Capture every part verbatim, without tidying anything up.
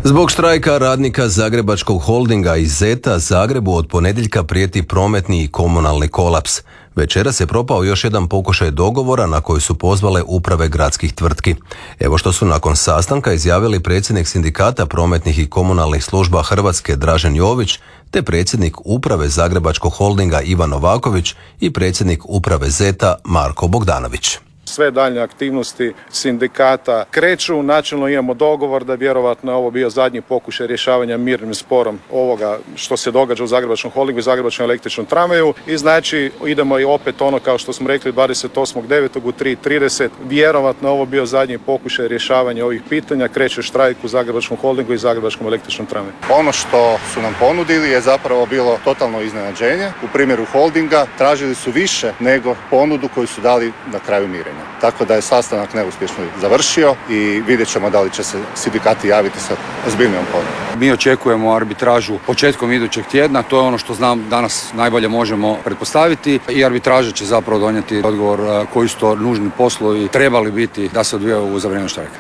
Zbog štrajka radnika Zagrebačkog holdinga i Zeta Zagrebu od ponedjeljka prijeti prometni i komunalni kolaps. Večeras je propao još jedan pokušaj dogovora na koji su pozvale uprave gradskih tvrtki. Evo što su nakon sastanka izjavili predsjednik sindikata prometnih i komunalnih služba Hrvatske Dražen Jović, te predsjednik uprave Zagrebačkog holdinga Ivan Novaković i predsjednik uprave Zeta Marko Bogdanović. Sve daljnje aktivnosti sindikata kreću. Načelno imamo dogovor da vjerovatno je ovo bio zadnji pokušaj rješavanja mirnim sporom ovoga što se događa u Zagrebačkom holdingu i Zagrebačkom električnom tramvaju. I znači idemo i opet ono kao što smo rekli dvadeset osmog devetog u tri i trideset. Vjerovatno je ovo bio zadnji pokušaj rješavanja ovih pitanja. Kreće štrajk u Zagrebačkom holdingu i Zagrebačkom električnom tramvaju. Ono što su nam ponudili je zapravo bilo totalno iznenađenje. U primjeru holdinga tražili su više nego ponudu koju su dali na kraju mirenja. Tako da je sastanak neuspješno završio i vidjet ćemo da li će se sindikati javiti sa ozbiljnijom ponudom. Mi očekujemo arbitražu početkom idućeg tjedna, to je ono što znam danas najbolje možemo pretpostaviti i arbitraža će zapravo donijeti odgovor koji su to nužni poslovi trebali biti da se odvijaju za vrijeme štrajka.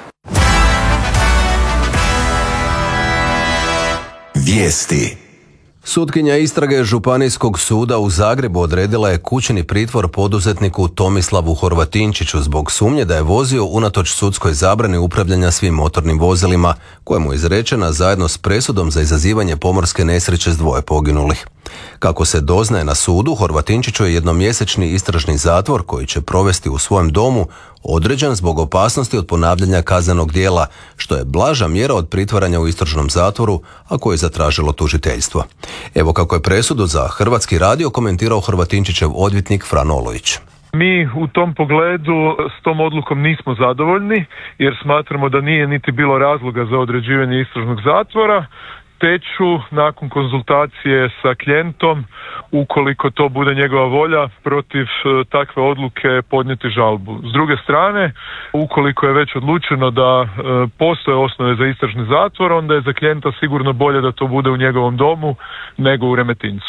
Vijesti. Sutkinja istrage Županijskog suda u Zagrebu odredila je kućni pritvor poduzetniku Tomislavu Horvatinčiću zbog sumnje da je vozio unatoč sudskoj zabrani upravljanja svim motornim vozilima, kojemu je izrečena zajedno s presudom za izazivanje pomorske nesreće s dvoje poginulih. Kako se doznaje na sudu, Horvatinčiću je jednomjesečni istražni zatvor koji će provesti u svojem domu određen zbog opasnosti od ponavljanja kaznenog djela, što je blaža mjera od pritvaranja u istražnom zatvoru, a koje je zatražilo tužiteljstvo. Evo kako je presudu za Hrvatski radio komentirao Horvatinčićev odvjetnik Fran Olović. Mi u tom pogledu s tom odlukom nismo zadovoljni jer smatramo da nije niti bilo razloga za određivanje istražnog zatvora, te ću nakon konzultacije sa klijentom, ukoliko to bude njegova volja, protiv takve odluke podnijeti žalbu. S druge strane, ukoliko je već odlučeno da postoje osnove za istražni zatvor, onda je za klijenta sigurno bolje da to bude u njegovom domu nego u Remetincu.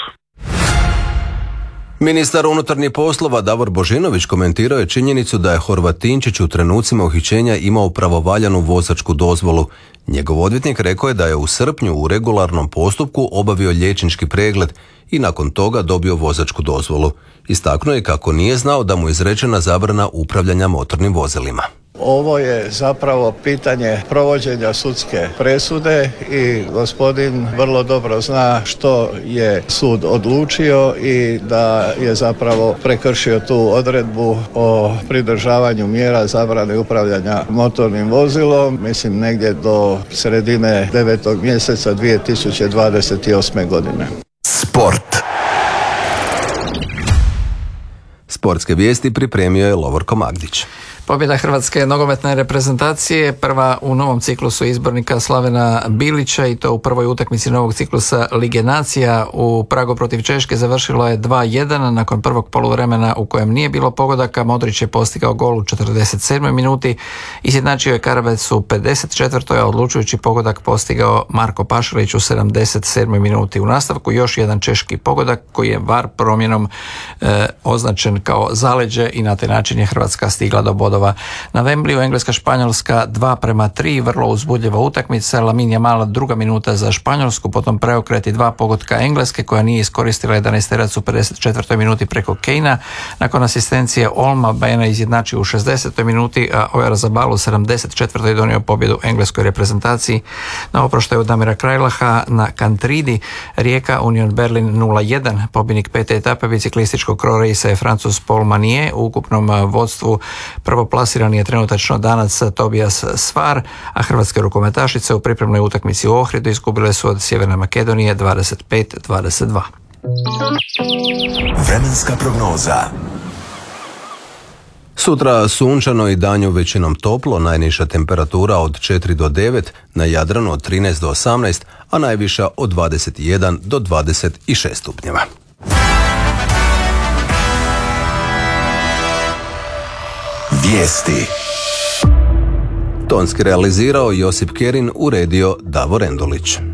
Ministar unutarnjih poslova Davor Božinović komentirao je činjenicu da je Horvatinčić u trenucima uhićenja imao pravovaljanu vozačku dozvolu. Njegov odvjetnik rekao je da je u srpnju u regularnom postupku obavio liječnički pregled i nakon toga dobio vozačku dozvolu. Istaknuo je kako nije znao da mu je izrečena zabrana upravljanja motornim vozilima. Ovo je zapravo pitanje provođenja sudske presude i gospodin vrlo dobro zna što je sud odlučio i da je zapravo prekršio tu odredbu o pridržavanju mjera zabrane upravljanja motornim vozilom, mislim negdje do sredine devetog mjeseca dvije tisuće dvadeset osme. godine. Sport. Sportske vijesti pripremio je Lovorko Magdić. Pobjeda hrvatske nogometne reprezentacije, prva u novom ciklusu izbornika Slavena Bilića i to u prvoj utakmici novog ciklusa Lige nacija u Pragu protiv Češke završilo je dva jedan nakon prvog poluvremena u kojem nije bilo pogodaka. Modrić je postigao gol u četrdeset sedmoj minuti, izjednačio je Karabec u pedeset četvrtoj a odlučujući pogodak postigao Marko Pašalić u sedamdeset sedmoj minuti. U nastavku još jedan češki pogodak koji je V A R promjenom e, označen kao zaleđe i na taj način je Hrvatska stigla do bodova. Na Wembleyu Engleska-Španjolska dva prema tri, vrlo uzbudljiva utakmica. Lamine Yamal druga minuta za Španjolsku, potom preokret i dva pogotka Engleske koja nije iskoristila jedanaesterac u pedeset četvrtoj minuti preko Kejna. Nakon asistencije Olma Bajena izjednačio u šezdesetoj minuti, a Oyarzabal u sedamdeset četvrtoj donio pobjedu engleskoj reprezentaciji. Na oproštaju Damira Krajlaha na Kantridi Rijeka Union Berlin nula jedan. Pobjednik pete etape biciklističkog krorejsa je Francuz Paul Manier. U ukupnom vodstvu prvo plasirani je trenutačno Danac Tobias Svar, a hrvatske rukometašice u pripremnoj utakmici u Ohridu izgubile su od Sjeverne Makedonije dvadeset pet dvadeset dva. Vremenska prognoza. Sutra sunčano i danju većinom toplo, najniža temperatura od četiri do devet, na Jadranu od trinaest do osamnaest, a najviša od dvadeset jedan do dvadeset šest stupnjeva. Vijesti. Tonski realizirao Josip Kerin, uredio Davor Endulić.